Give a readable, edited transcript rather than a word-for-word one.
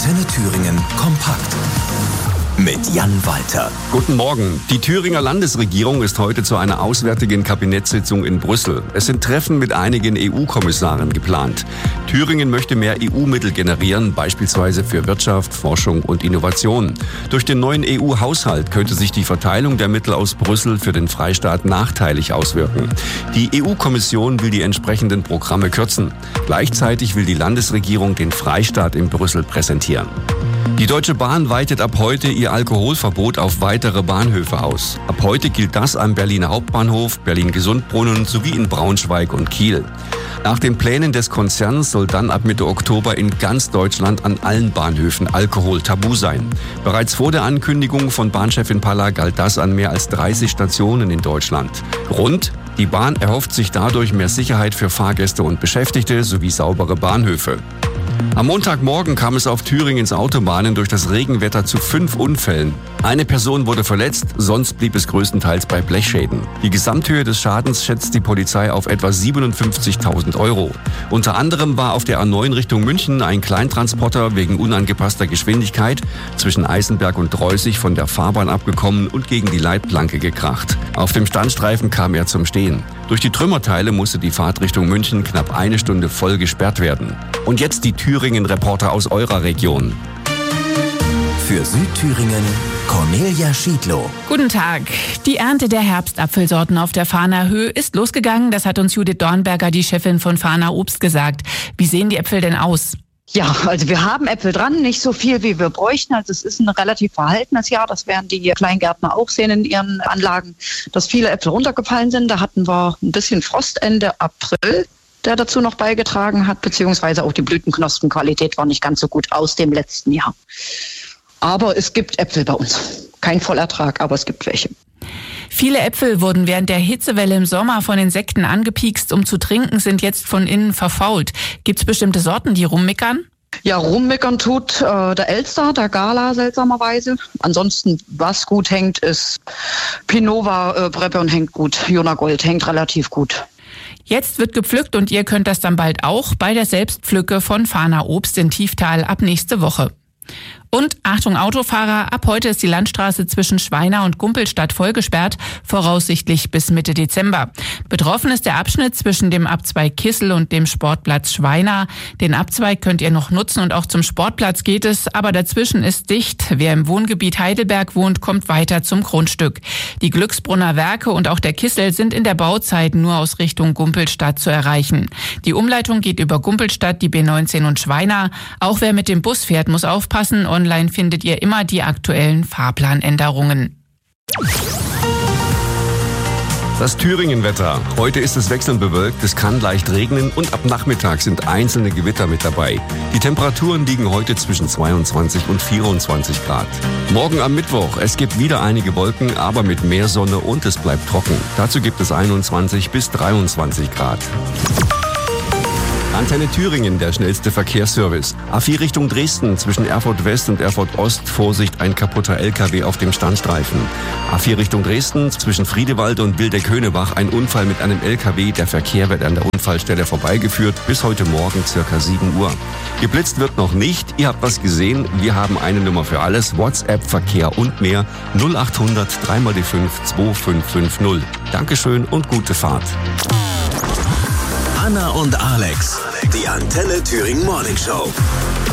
Antenne Thüringen kompakt. Mit Jan Walter. Guten Morgen. Die Thüringer Landesregierung ist heute zu einer auswärtigen Kabinettssitzung in Brüssel. Es sind Treffen mit einigen EU-Kommissaren geplant. Thüringen möchte mehr EU-Mittel generieren, beispielsweise für Wirtschaft, Forschung und Innovation. Durch den neuen EU-Haushalt könnte sich die Verteilung der Mittel aus Brüssel für den Freistaat nachteilig auswirken. Die EU-Kommission will die entsprechenden Programme kürzen. Gleichzeitig will die Landesregierung den Freistaat in Brüssel präsentieren. Die Deutsche Bahn weitet ab heute ihr Alkoholverbot auf weitere Bahnhöfe aus. Ab heute gilt das am Berliner Hauptbahnhof, Berlin-Gesundbrunnen sowie in Braunschweig und Kiel. Nach den Plänen des Konzerns soll dann ab Mitte Oktober in ganz Deutschland an allen Bahnhöfen Alkohol tabu sein. Bereits vor der Ankündigung von Bahnchefin Palla galt das an mehr als 30 Stationen in Deutschland. Grund? Die Bahn erhofft sich dadurch mehr Sicherheit für Fahrgäste und Beschäftigte sowie saubere Bahnhöfe. Am Montagmorgen kam es auf Thüringens Autobahnen durch das Regenwetter zu 5 Unfällen. Eine Person wurde verletzt, sonst blieb es größtenteils bei Blechschäden. Die Gesamthöhe des Schadens schätzt die Polizei auf etwa 57.000 €. Unter anderem war auf der A9 Richtung München ein Kleintransporter wegen unangepasster Geschwindigkeit zwischen Eisenberg und Droßig von der Fahrbahn abgekommen und gegen die Leitplanke gekracht. Auf dem Standstreifen kam er zum Stehen. Durch die Trümmerteile musste die Fahrt Richtung München knapp eine Stunde voll gesperrt werden. Und jetzt die Thüringen-Reporter aus eurer Region. Für Südthüringen Cornelia Schiedlow. Guten Tag. Die Ernte der Herbstapfelsorten auf der Fahner Höhe ist losgegangen. Das hat uns Judith Dornberger, die Chefin von Fahner Obst, gesagt. Wie sehen die Äpfel denn aus? Ja, also wir haben Äpfel dran, nicht so viel, wie wir bräuchten. Also es ist ein relativ verhaltenes Jahr. Das werden die Kleingärtner auch sehen in ihren Anlagen, dass viele Äpfel runtergefallen sind. Da hatten wir ein bisschen Frost Ende April, der dazu noch beigetragen hat, beziehungsweise auch die Blütenknospenqualität war nicht ganz so gut aus dem letzten Jahr. Aber es gibt Äpfel bei uns. Kein Vollertrag, aber es gibt welche. Viele Äpfel wurden während der Hitzewelle im Sommer von Insekten angepiekst, um zu trinken, sind jetzt von innen verfault. Gibt es bestimmte Sorten, die rummickern? Ja, rummickern tut der Elster, der Gala seltsamerweise. Ansonsten, was gut hängt, ist Pinova, Brebbeon hängt gut, Jona Gold hängt relativ gut. Jetzt wird gepflückt und ihr könnt das dann bald auch bei der Selbstpflücke von Fahner Obst in Tieftal ab nächste Woche. Und Achtung Autofahrer, ab heute ist die Landstraße zwischen Schweina und Gumpelstadt vollgesperrt, voraussichtlich bis Mitte Dezember. Betroffen ist der Abschnitt zwischen dem Abzweig Kissel und dem Sportplatz Schweina. Den Abzweig könnt ihr noch nutzen und auch zum Sportplatz geht es, aber dazwischen ist dicht. Wer im Wohngebiet Heidelberg wohnt, kommt weiter zum Grundstück. Die Glücksbrunner Werke und auch der Kissel sind in der Bauzeit nur aus Richtung Gumpelstadt zu erreichen. Die Umleitung geht über Gumpelstadt, die B19 und Schweina. Auch wer mit dem Bus fährt, muss aufpassen. Online findet ihr immer die aktuellen Fahrplanänderungen. Das Thüringen-Wetter. Heute ist es wechselnd bewölkt, es kann leicht regnen und ab Nachmittag sind einzelne Gewitter mit dabei. Die Temperaturen liegen heute zwischen 22 und 24 Grad. Morgen am Mittwoch, es gibt wieder einige Wolken, aber mit mehr Sonne und es bleibt trocken. Dazu gibt es 21 bis 23 Grad. Antenne Thüringen, der schnellste Verkehrsservice. A4 Richtung Dresden, zwischen Erfurt West und Erfurt Ost, Vorsicht, ein kaputter LKW auf dem Standstreifen. A4 Richtung Dresden, zwischen Friedewald und Wildeck-Höhnebach, ein Unfall mit einem LKW. Der Verkehr wird an der Unfallstelle vorbeigeführt, bis heute Morgen circa 7 Uhr. Geblitzt wird noch nicht, ihr habt was gesehen, wir haben eine Nummer für alles, WhatsApp, Verkehr und mehr, 0800 3x5 2550. Dankeschön und gute Fahrt. Anna und Alex, die Antenne Thüringen Morning Show.